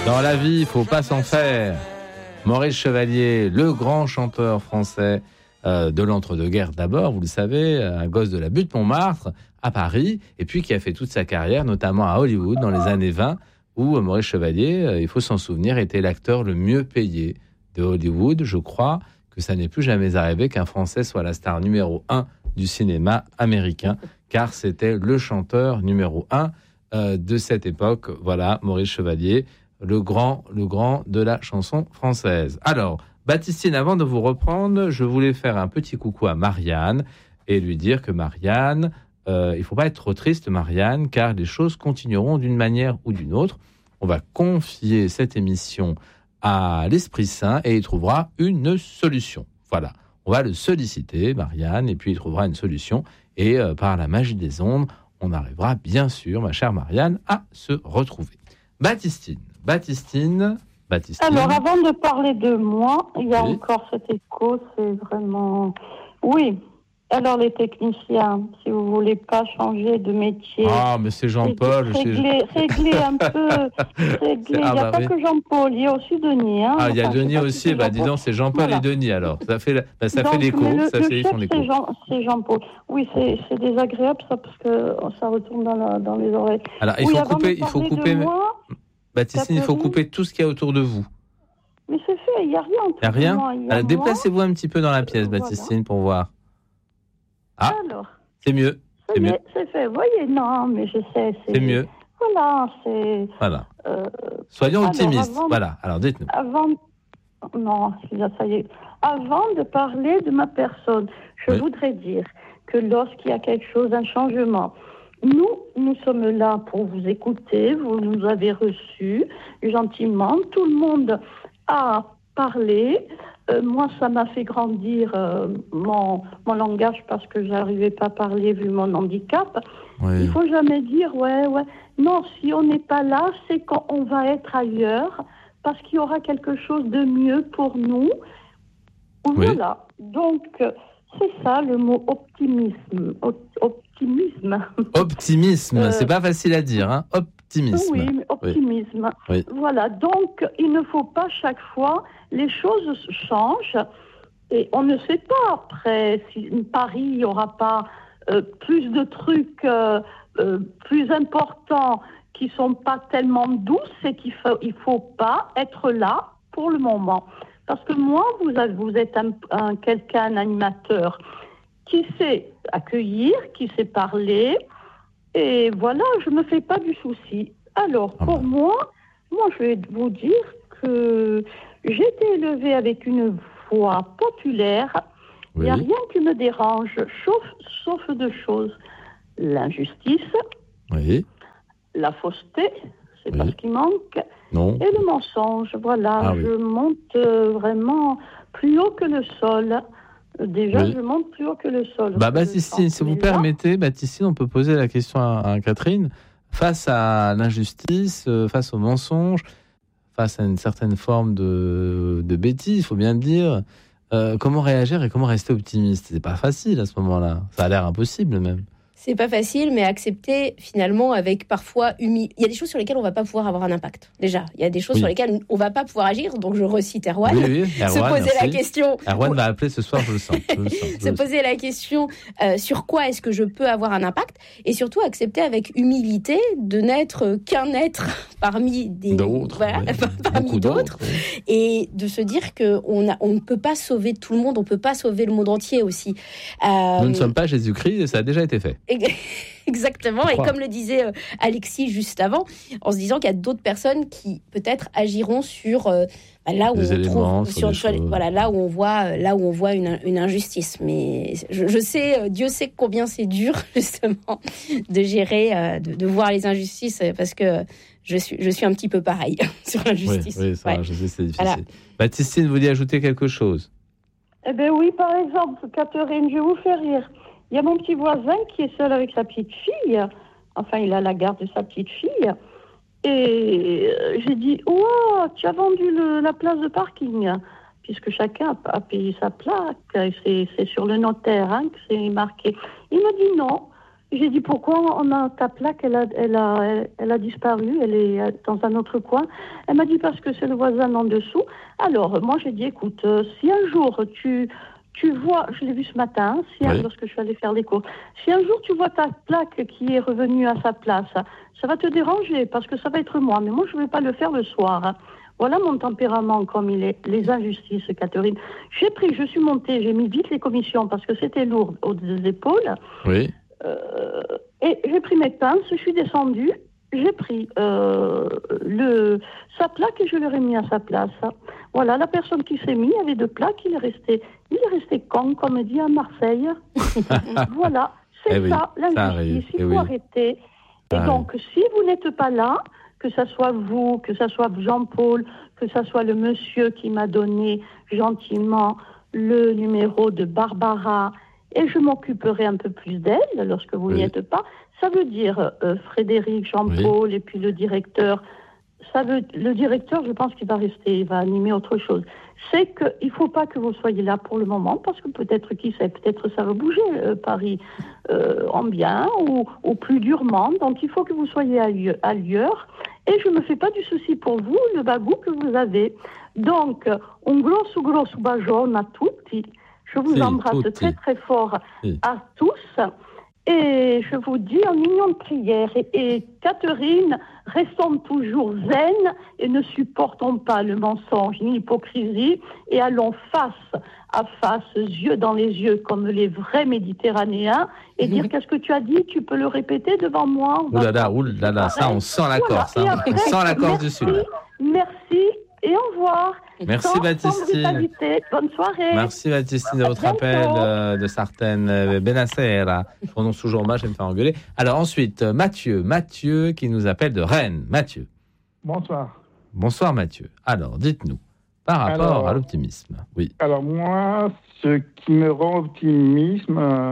Dans la vie, il faut pas s'en faire. Maurice Chevalier, le grand chanteur français de l'entre-deux-guerres d'abord, vous le savez, un gosse de la butte Montmartre à Paris, et puis qui a fait toute sa carrière, notamment à Hollywood dans les années 20, où Maurice Chevalier, il faut s'en souvenir, était l'acteur le mieux payé de Hollywood. Je crois que ça n'est plus jamais arrivé qu'un Français soit la star numéro 1 du cinéma américain, car c'était le chanteur numéro 1 de cette époque. Voilà, Maurice Chevalier, le grand de la chanson française. Alors, Baptistine, avant de vous reprendre, je voulais faire un petit coucou à Marianne et lui dire que Marianne, il ne faut pas être trop triste, Marianne, car les choses continueront d'une manière ou d'une autre. On va confier cette émission à l'Esprit Saint et il trouvera une solution. Voilà, on va le solliciter, Marianne, et puis il trouvera une solution. Et par la magie des ondes, on arrivera bien sûr, ma chère Marianne, à se retrouver. Baptistine. Alors, avant de parler de moi, il y a encore cet écho, c'est vraiment... Oui. Alors, les techniciens, si vous voulez pas changer de métier... Ah, mais c'est Jean-Paul. Régler un peu... Il n'y a pas que Jean-Paul, il y a aussi Denis. Hein. Ah, il y a Denis aussi. Dis donc, c'est Jean-Paul et Denis, alors. Ça fait l'écho. Ils font l'écho. C'est Jean-Paul. Oui, c'est désagréable, ça, parce que ça retourne dans les oreilles. Alors, il faut couper... Baptistine, il faut couper tout ce qu'il y a autour de vous. Mais c'est fait, il n'y a rien. Il n'y a rien. Alors, déplacez-vous un petit peu dans la pièce, Baptistine, pour voir. Ah, alors, c'est mieux. C'est fait, vous voyez, non, mais je sais. C'est mieux. Voilà. Soyons optimistes. Voilà, alors dites-nous. Ça y est. Avant de parler de ma personne, je voudrais dire que lorsqu'il y a quelque chose, un changement, nous sommes là pour vous écouter, vous nous avez reçus gentiment, tout le monde a parlé. Moi, ça m'a fait grandir mon langage parce que j'arrivais pas à parler vu mon handicap. Il faut jamais dire ouais. Non, si on n'est pas là, c'est qu'on va être ailleurs parce qu'il y aura quelque chose de mieux pour nous. Voilà. Donc, c'est ça le mot optimisme. Optimisme, c'est pas facile à dire, hein. Optimisme. Oui, mais optimisme. Oui. Voilà, donc il ne faut pas chaque fois, les choses changent et on ne sait pas après si Paris, il n'y aura pas plus de trucs plus importants qui ne sont pas tellement douces et qu'il faut pas être là pour le moment. Parce que moi, vous êtes un animateur qui sait accueillir, qui sait parler, et voilà, je ne me fais pas du souci. Alors, pour moi, je vais vous dire que j'ai été élevée avec une voix populaire. Il n'y a rien qui me dérange, sauf deux choses. L'injustice, la fausseté, c'est pas ce qui manque, et le mensonge. Voilà, je monte vraiment plus haut que le sol. Je monte plus haut que le sol. Baptistine, si vous permettez, Baptistine, on peut poser la question à Catherine. Face à l'injustice, face au mensonge, face à une certaine forme de bêtise, il faut bien le dire, comment réagir et comment rester optimiste ? C'est pas facile à ce moment-là. Ça a l'air impossible même. C'est pas facile, mais accepter finalement avec parfois il y a des choses sur lesquelles on va pas pouvoir avoir un impact. Déjà, il y a des choses sur lesquelles on va pas pouvoir agir. Donc je recite Erwan. Erwan, se poser la question. Erwan va appeler ce soir, je le sens. Se poser la question sur quoi est-ce que je peux avoir un impact, et surtout accepter avec humilité de n'être qu'un être parmi d'autres, parmi d'autres, et de se dire que on ne peut pas sauver tout le monde, on peut pas sauver le monde entier aussi. Nous ne sommes pas Jésus-Christ et ça a déjà été fait. Exactement, et comme le disait Alexis juste avant, en se disant qu'il y a d'autres personnes qui peut-être agiront sur là où là où on voit une injustice. Mais je sais, Dieu sait combien c'est dur justement de gérer, de voir les injustices, parce que je suis un petit peu pareil sur l'injustice. Oui, ça, je sais, c'est difficile. Voilà. Baptistine, vous vouliez ajouter quelque chose ? Eh bien oui, par exemple, Catherine, je vais vous faire rire. Il y a mon petit voisin qui est seul avec sa petite fille. Enfin, il a la garde de sa petite fille. Et j'ai dit, oh, tu as vendu la place de parking. Puisque chacun a payé sa plaque. C'est sur le notaire que c'est marqué. Il m'a dit non. J'ai dit, pourquoi ta plaque, elle a disparu, elle est dans un autre coin. Elle m'a dit, parce que c'est le voisin en dessous. Alors, moi, j'ai dit, écoute, si un jour tu vois, je l'ai vu ce matin, lorsque je suis allée faire les courses, si un jour tu vois ta plaque qui est revenue à sa place, ça va te déranger, parce que ça va être moi. Mais moi, je ne vais pas le faire le soir. Hein. Voilà mon tempérament comme il est. Les injustices, Catherine. Je suis montée, j'ai mis vite les commissions, parce que c'était lourd aux épaules. Oui. Et j'ai pris mes pinces, je suis descendue, j'ai pris sa plaque et je l'ai remis à sa place. Voilà, la personne qui s'est mise avait 2 plaques, il est resté con, comme on dit à Marseille. Voilà, c'est l'injustice, il faut arrêter. Et donc, si vous n'êtes pas là, que ça soit vous, que ça soit Jean-Paul, que ça soit le monsieur qui m'a donné gentiment le numéro de Barbara, et je m'occuperai un peu plus d'elle lorsque vous n'y êtes pas. Ça veut dire Frédéric, Jean-Paul et puis le directeur. Le directeur, je pense qu'il va rester, il va animer autre chose. C'est qu'il ne faut pas que vous soyez là pour le moment, parce que peut-être, qui sait, peut-être ça va bouger, Paris, en bien ou plus durement. Donc il faut que vous soyez ailleurs. Et je ne me fais pas du souci pour vous, le bagou que vous avez. Donc, un grosso bacione a tutti. Je vous embrasse très très fort à tous et je vous dis en union de prière. Et Catherine, restons toujours zen et ne supportons pas le mensonge ni l'hypocrisie et allons face à face, yeux dans les yeux comme les vrais Méditerranéens et dire qu'est-ce que tu as dit, tu peux le répéter devant moi. Oulala, ça on sent la Corse, on sent la Corse du Sud. Merci. Et au revoir. Merci Baptistine. Bonne soirée. Merci Baptistine de votre appel de Sartène. Benacera. Je prononce toujours mal, je vais me faire engueuler. Alors ensuite, Mathieu qui nous appelle de Rennes. Mathieu. Bonsoir. Bonsoir Mathieu. Alors, dites-nous, par rapport à l'optimisme. Oui. Alors moi, ce qui me rend optimiste,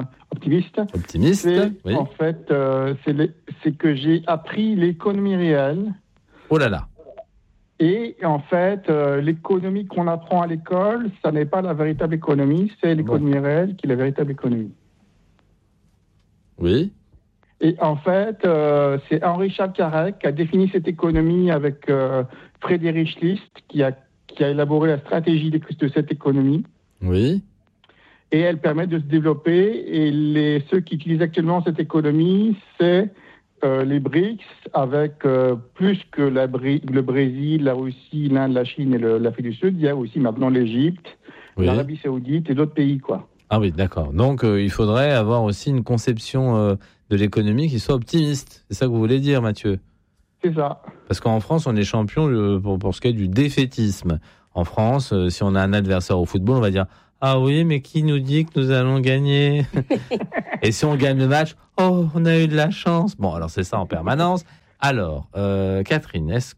c'est en fait, c'est que j'ai appris l'économie réelle. Oh là là. Et en fait, l'économie qu'on apprend à l'école, ça n'est pas la véritable économie, c'est l'économie réelle qui est la véritable économie. Oui. Et en fait, c'est Henri-Charles Carrec qui a défini cette économie avec Frédéric List, qui a élaboré la stratégie de cette économie. Oui. Et elle permet de se développer. Et ceux qui utilisent actuellement cette économie, c'est les BRICS, avec plus que le Brésil, la Russie, l'Inde, la Chine et l'Afrique du Sud, il y a aussi maintenant l'Égypte, l'Arabie Saoudite et d'autres pays, quoi. Ah oui, d'accord. Donc il faudrait avoir aussi une conception de l'économie qui soit optimiste. C'est ça que vous voulez dire, Mathieu ? C'est ça. Parce qu'en France, on est champion pour ce qui est du défaitisme. En France, si on a un adversaire au football, on va dire « Ah oui, mais qui nous dit que nous allons gagner ?» Et si on gagne le match, « Oh, on a eu de la chance !» Bon, alors c'est ça en permanence. Alors, Catherine, est-ce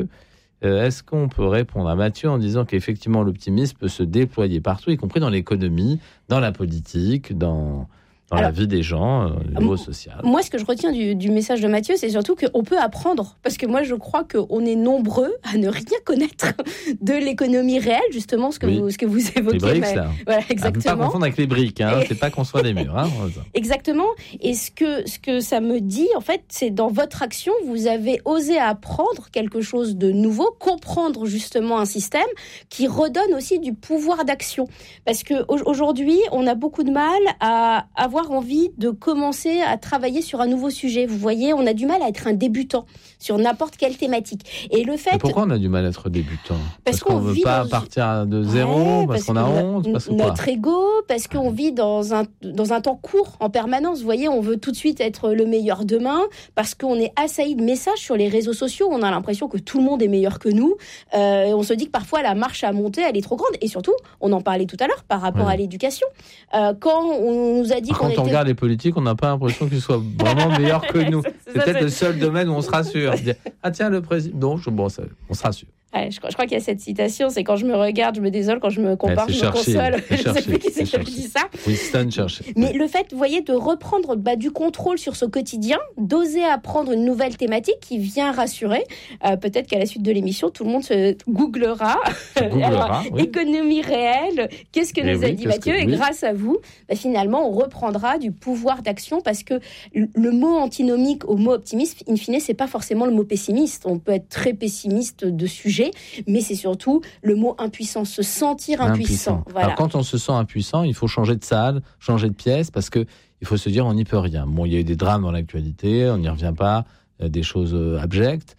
qu'on peut répondre à Mathieu en disant qu'effectivement l'optimisme peut se déployer partout, y compris dans l'économie, dans la politique, dans la vie des gens, au niveau social. Moi, ce que je retiens du message de Mathieu, c'est surtout qu'on peut apprendre. Parce que moi, je crois qu'on est nombreux à ne rien connaître de l'économie réelle, justement, ce que vous évoquez. Les briques, là. Voilà, exactement. À ne pas confondre avec les briques, hein. C'est pas construire des murs. Hein. Exactement. Et ce que ça me dit, en fait, c'est dans votre action, vous avez osé apprendre quelque chose de nouveau, comprendre justement un système qui redonne aussi du pouvoir d'action. Parce qu'aujourd'hui, on a beaucoup de mal à avoir envie de commencer à travailler sur un nouveau sujet. Vous voyez, on a du mal à être un débutant sur n'importe quelle thématique. Et le fait... Mais pourquoi on a du mal à être débutant ? Parce qu'on ne veut pas partir de zéro, parce qu'on a honte, parce notre ego, parce qu'on vit dans un temps court en permanence. Vous voyez, on veut tout de suite être le meilleur demain, parce qu'on est assailli de messages sur les réseaux sociaux. On a l'impression que tout le monde est meilleur que nous. Et on se dit que parfois la marche à monter, elle est trop grande. Et surtout, on en parlait tout à l'heure par rapport à l'éducation. Quand on nous a dit Quand on regarde les politiques, on n'a pas l'impression qu'ils soient vraiment meilleurs que nous. C'est peut-être le seul domaine où on se rassure. Ah tiens, le président... Non, on se rassure. Ouais, je crois qu'il y a cette citation, c'est quand je me regarde, je me désole, quand je me compare, je me console. Je ne sais plus qui c'est qui dit ça. Winston Churchill. Mais le fait, vous voyez, de reprendre du contrôle sur ce quotidien, d'oser apprendre une nouvelle thématique qui vient rassurer. Peut-être qu'à la suite de l'émission, tout le monde se googlera. Alors, oui. Économie réelle, qu'est-ce que nous a dit Mathieu ? Et grâce à vous, finalement, on reprendra du pouvoir d'action parce que le mot antinomique au mot optimiste, in fine, c'est pas forcément le mot pessimiste. On peut être très pessimiste de sujet, mais c'est surtout le mot impuissant, se sentir impuissant. Voilà. Alors, quand on se sent impuissant, il faut changer de salle, changer de pièce, parce que il faut se dire on n'y peut rien. Bon, il y a eu des drames dans l'actualité, on n'y revient pas, des choses abjectes,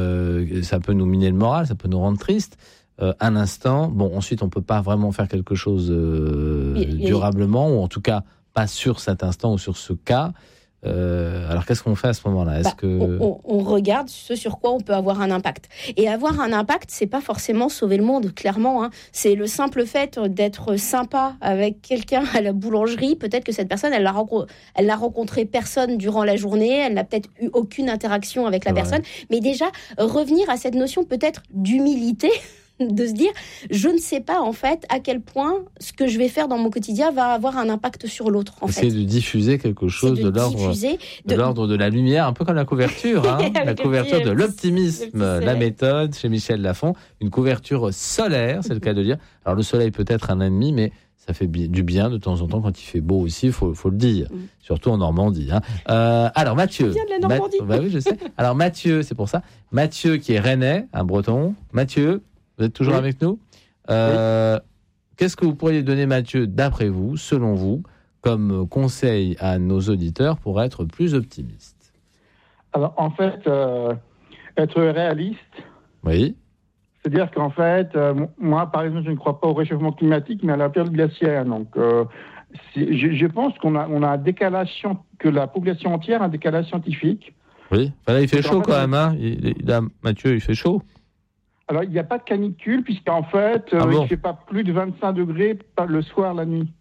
ça peut nous miner le moral, ça peut nous rendre tristes. Un instant, bon, ensuite on peut pas vraiment faire quelque chose durablement, ou en tout cas pas sur cet instant ou sur ce cas. Alors qu'est-ce qu'on fait à ce moment-là ? On regarde ce sur quoi on peut avoir un impact. Et avoir un impact, c'est pas forcément sauver le monde, clairement. Hein. C'est le simple fait d'être sympa avec quelqu'un à la boulangerie. Peut-être que cette personne, elle n'a rencontré personne durant la journée, elle n'a peut-être eu aucune interaction avec la personne. Mais déjà, revenir à cette notion peut-être d'humilité, de se dire, je ne sais pas en fait à quel point ce que je vais faire dans mon quotidien va avoir un impact sur l'autre. Essayer de diffuser quelque chose de l'ordre de la lumière, un peu comme la couverture, la couverture de l'optimisme, la méthode chez Michel Lafon, une couverture solaire, c'est le cas de dire. Alors le soleil peut être un ennemi, mais ça fait du bien de temps en temps quand il fait beau aussi, il faut le dire, surtout en Normandie. Alors Mathieu, vient de la Normandie. Oui, je sais. Alors Mathieu, c'est pour ça. Mathieu qui est rennais, un breton. Mathieu, vous êtes toujours avec nous ? Qu'est-ce que vous pourriez donner, Mathieu, d'après vous, selon vous, comme conseil à nos auditeurs pour être plus optimistes ? Alors, en fait, être réaliste. Oui. C'est-à-dire qu'en fait, moi, par exemple, je ne crois pas au réchauffement climatique, mais à la période glaciaire. Donc, je pense qu'on a un décalage, que la population entière a un décalage scientifique. Oui. Là, il fait chaud quand même. Hein. Mathieu, il fait chaud. Alors, il n'y a pas de canicule, puisqu'en fait, il ne fait pas plus de 25 degrés le soir, la nuit.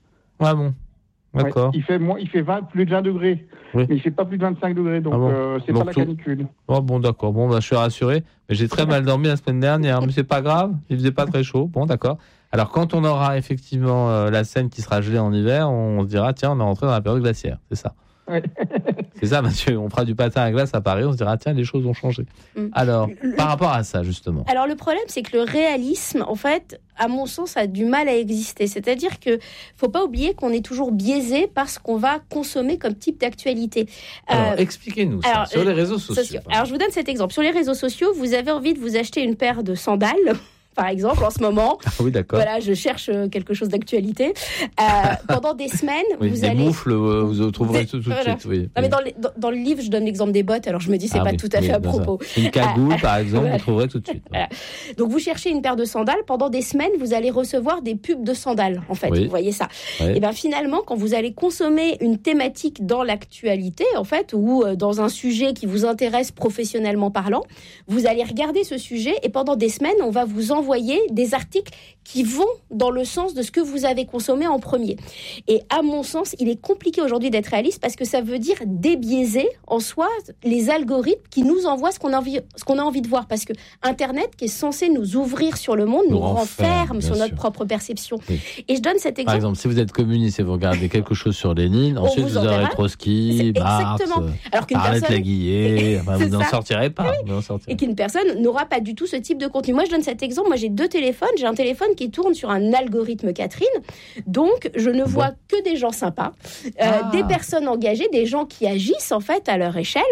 Ah bon, d'accord. Ouais, il fait plus de 20 degrés, mais il ne fait pas plus de 25 degrés, donc c'est pas la canicule. Oh, bon, d'accord. Bon, je suis rassuré, mais j'ai très mal dormi la semaine dernière, mais c'est pas grave, il faisait pas très chaud. Bon, d'accord. Alors, quand on aura effectivement la Seine qui sera gelée en hiver, on se dira, tiens, on est rentré dans la période glaciaire, c'est ça. Ouais. C'est ça, Mathieu. On fera du patin à glace à Paris, on se dira, tiens, les choses ont changé. Alors, par rapport à ça, justement. Alors, le problème, c'est que le réalisme, en fait, à mon sens, a du mal à exister. C'est-à-dire qu'il ne faut pas oublier qu'on est toujours biaisé par ce qu'on va consommer comme type d'actualité. Alors, expliquez-nous ça, sur les réseaux sociaux. Alors, je vous donne cet exemple. Sur les réseaux sociaux, vous avez envie de vous acheter une paire de sandales, par exemple, en ce moment. Ah oui, d'accord. Voilà, je cherche quelque chose d'actualité. Pendant des semaines, vous allez... moufles, vous trouverez tout de suite. Oui. Non, mais dans le livre, je donne l'exemple des bottes, alors je me dis, c'est pas tout à fait à propos. Une cagoule, par exemple, vous trouverez tout de suite. Voilà. Donc, vous cherchez une paire de sandales. Pendant des semaines, vous allez recevoir des pubs de sandales, en fait. Vous voyez ça. Et bien, finalement, quand vous allez consommer une thématique dans l'actualité, en fait, ou dans un sujet qui vous intéresse professionnellement parlant, vous allez regarder ce sujet et pendant des semaines, on va vous envoyer des articles qui vont dans le sens de ce que vous avez consommé en premier. Et à mon sens, il est compliqué aujourd'hui d'être réaliste parce que ça veut dire débiaiser en soi les algorithmes qui nous envoient ce qu'on a envie de voir. Parce que Internet, qui est censé nous ouvrir sur le monde, nous renferme sur notre propre perception. Oui. Et je donne cet exemple. Par exemple, si vous êtes communiste et vous regardez quelque chose sur Lénine, ensuite vous aurez Trotsky, Marx, Arlette Laguillet, vous n'en sortirez pas. Et qu'une personne n'aura pas du tout ce type de contenu. Moi, je donne cet exemple. Moi, j'ai 2 téléphones. J'ai un téléphone qui tourne sur un algorithme Catherine. Donc, je ne vois que des gens sympas, des personnes engagées, des gens qui agissent, en fait, à leur échelle.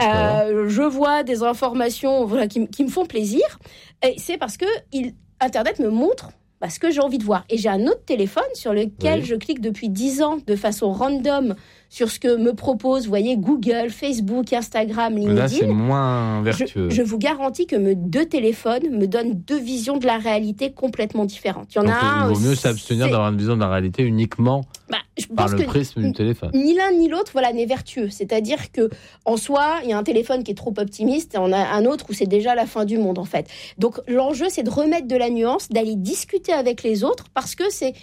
Je vois des informations qui me font plaisir. Et c'est parce que Internet me montre ce que j'ai envie de voir. Et j'ai un autre téléphone sur lequel je clique depuis 10 ans de façon random sur ce que me proposent, vous voyez, Google, Facebook, Instagram, LinkedIn. Là, c'est moins vertueux. Je vous garantis que mes 2 téléphones me donnent 2 visions de la réalité complètement différentes. Il vaut mieux s'abstenir d'avoir une vision de la réalité uniquement par le prisme du téléphone. Ni l'un ni l'autre n'est vertueux. C'est-à-dire qu'en soi, il y a un téléphone qui est trop optimiste et on a un autre où c'est déjà la fin du monde, en fait. Donc, l'enjeu, c'est de remettre de la nuance, d'aller discuter avec les autres parce que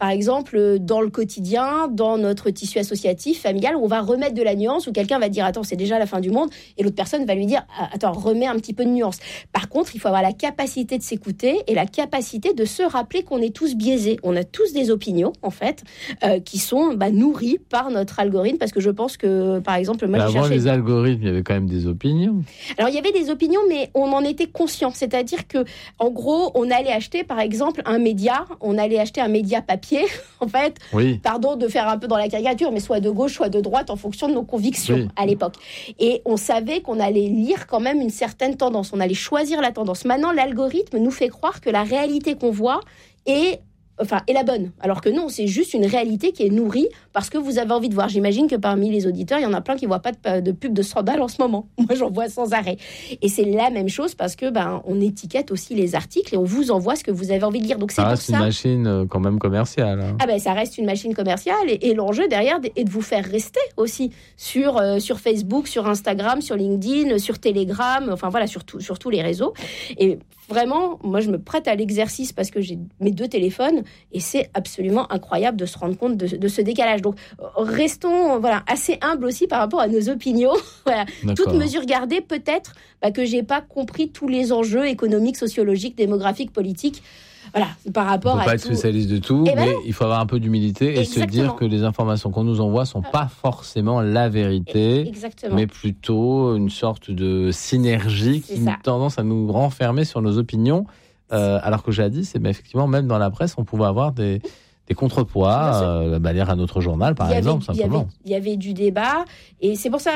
par exemple, dans le quotidien, dans notre tissu associatif, familial, où on va remettre de la nuance, où quelqu'un va dire « Attends, c'est déjà la fin du monde », et l'autre personne va lui dire « Attends, remets un petit peu de nuance ». Par contre, il faut avoir la capacité de s'écouter et la capacité de se rappeler qu'on est tous biaisés. On a tous des opinions, en fait, qui sont nourries par notre algorithme, parce que je pense que, par exemple, moi, avant les algorithmes, il y avait quand même des opinions. Alors, il y avait des opinions, mais on en était conscient. C'est-à-dire que, en gros, on allait acheter, par exemple, un média. On allait acheter un média papier, en fait. Oui. Pardon de faire un peu dans la caricature, mais soit de gauche, soit de droite, en fonction de nos convictions à l'époque. Et on savait qu'on allait lire quand même une certaine tendance. On allait choisir la tendance. Maintenant, l'algorithme nous fait croire que la réalité qu'on voit est la bonne. Alors que non, c'est juste une réalité qui est nourrie parce que vous avez envie de voir. J'imagine que parmi les auditeurs, il y en a plein qui ne voient pas de pub de sandales en ce moment. Moi, j'en vois sans arrêt. Et c'est la même chose parce que on étiquette aussi les articles et on vous envoie ce que vous avez envie de lire. Donc, c'est ça reste pour ça... une machine quand même commerciale. Hein. Ça reste une machine commerciale et l'enjeu derrière est de vous faire rester aussi sur Facebook, sur Instagram, sur LinkedIn, sur Telegram, sur tous les réseaux. Et vraiment, moi, je me prête à l'exercice parce que j'ai mes 2 téléphones et c'est absolument incroyable de se rendre compte de ce décalage. Donc, restons assez humbles aussi par rapport à nos opinions. Toute mesure gardée, peut-être que j'ai pas compris tous les enjeux économiques, sociologiques, démographiques, politiques. Par rapport à tout. On ne peut pas être spécialiste de tout, mais il faut avoir un peu d'humilité et se dire que les informations qu'on nous envoie ne sont pas forcément la vérité, mais plutôt une sorte de synergie qui a tendance à nous renfermer sur nos opinions. Alors que jadis, effectivement, même dans la presse, on pouvait avoir des contrepoids, lire un autre journal, par exemple, simplement. Il y avait du débat, et c'est pour ça,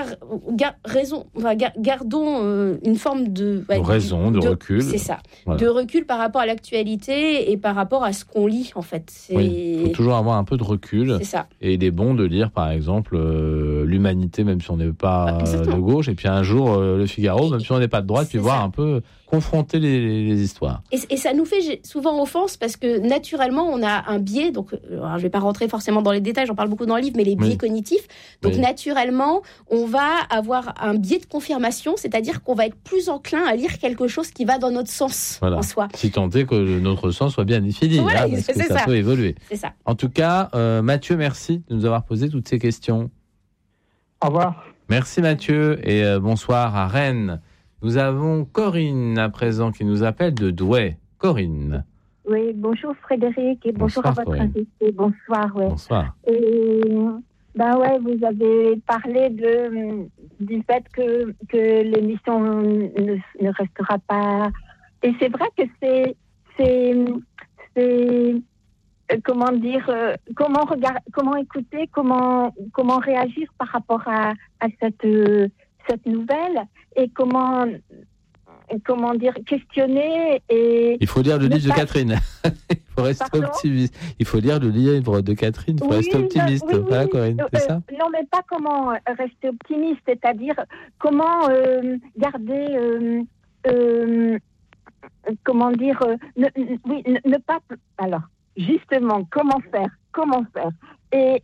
gardons une forme de recul. C'est ça, de recul par rapport à l'actualité et par rapport à ce qu'on lit, en fait. Il faut toujours avoir un peu de recul. C'est ça. Et il est bon de lire, par exemple, l'Humanité, même si on n'est pas de gauche, et puis un jour, Le Figaro, même si on n'est pas de droite, puis voir un peu... confronter les histoires. Et ça nous fait souvent offense parce que naturellement, on a un biais. Donc, je ne vais pas rentrer forcément dans les détails, j'en parle beaucoup dans le livre, mais les biais cognitifs. Donc, naturellement, on va avoir un biais de confirmation, c'est-à-dire qu'on va être plus enclin à lire quelque chose qui va dans notre sens en soi. Si tant est que notre sens soit bien défini, parce que ça peut évoluer. C'est ça. En tout cas, Mathieu, merci de nous avoir posé toutes ces questions. Au revoir. Merci Mathieu et bonsoir à Rennes. Nous avons Corinne à présent qui nous appelle de Douai. Corinne. Oui, bonjour Frédéric et bonjour à votre invité. Bonsoir. Bonsoir. Et, vous avez parlé du fait que l'émission ne restera pas. Et c'est vrai que c'est comment dire, comment écouter, comment réagir par rapport à cette nouvelle et comment dire, questionner et... Il faut lire le livre de Catherine. Il faut rester optimiste. Il faut lire le livre de Catherine. Il faut rester optimiste. Voilà, Corinne, c'est ça ? Non, mais pas comment rester optimiste, c'est-à-dire comment garder... comment dire... ne pas... Alors, justement, comment faire et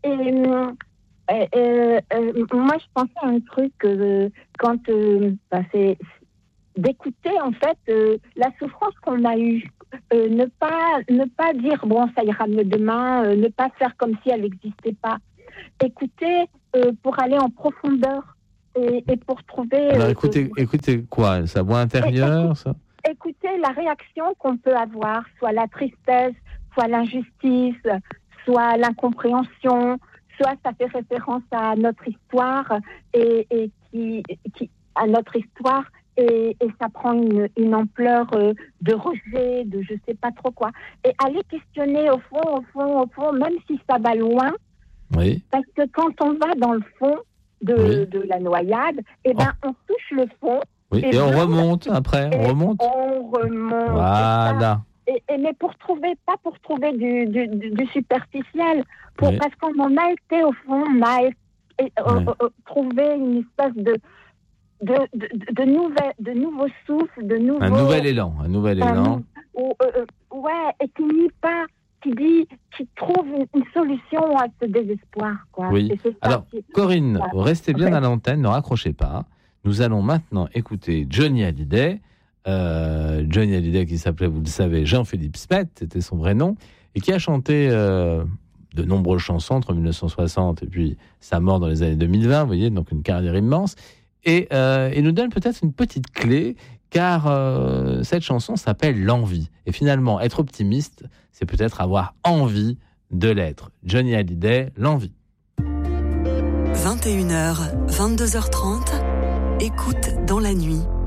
moi, je pensais à un truc quand c'est d'écouter en fait la souffrance qu'on a eue, ne pas dire bon ça ira mieux demain, ne pas faire comme si elle n'existait pas. Écouter pour aller en profondeur et pour trouver. Alors écoutez quoi, sa voix intérieure, ça. Écouter la réaction qu'on peut avoir, soit la tristesse, soit l'injustice, soit l'incompréhension. Soit ça fait référence à notre histoire et à notre histoire et ça prend une ampleur de rejet, de je sais pas trop quoi. Et aller questionner au fond, même si ça va loin. Oui. Parce que quand on va dans le fond de la noyade, on touche le fond. Oui. Et on remonte après. On remonte. Voilà. Mais pas pour trouver du superficiel, parce qu'on en a été au fond, on a trouvé une espèce de nouveau souffle, un nouvel élan. Qui trouve une solution à ce désespoir, quoi. Oui. Alors, Corinne, restez bien à l'antenne, ne raccrochez pas. Nous allons maintenant écouter Johnny Hallyday. Johnny Hallyday qui s'appelait, vous le savez, Jean-Philippe Smith, c'était son vrai nom, et qui a chanté de nombreuses chansons entre 1960 et puis sa mort dans les années 2020, vous voyez, donc une carrière immense. Et il nous donne peut-être une petite clé, car cette chanson s'appelle « L'envie ». Et finalement, être optimiste, c'est peut-être avoir envie de l'être. Johnny Hallyday, « L'envie ». 21h, 22h30, écoute dans la nuit.